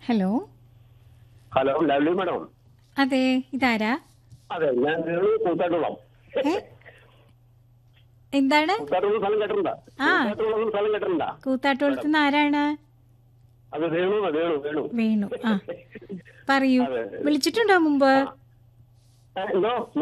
Hello. Hello, lovely madam. അതെ, ഇതാരാ? അതെ, ഞാൻ കൂത്താട്ടുകുളം. ഏ എന്താണ്? കൂത്താട്ടുകുളം സ്ഥലം കേട്ടിട്ടുണ്ടാ? ആ, കൂത്താട്ടുകുളം സ്ഥലം കേട്ടിട്ടുണ്ടാ? കൂത്താട്ടുകുളത്ത് നിന്ന് ആരാണ്? അത് വേണു വേണു. വേണു. ആ, പറയൂ. അതെ. വിളിച്ചിട്ടുണ്ടോ മുമ്പ്? എന്തോ